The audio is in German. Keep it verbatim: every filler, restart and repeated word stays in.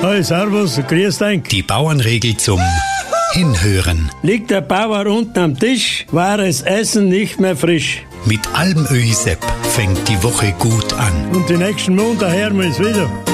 Hi, servus, grüß dich. Die Bauernregel zum Hinhören. Liegt der Bauer unten am Tisch, war das Essen nicht mehr frisch. Mit Almöhi Sepp fängt die Woche gut an. Und die nächsten Monate hören wir es wieder.